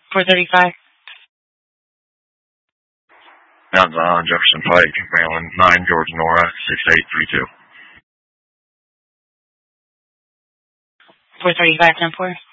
435. That's Jefferson Pike, Maryland, 9 George Nora, 6832. 435, 10-4.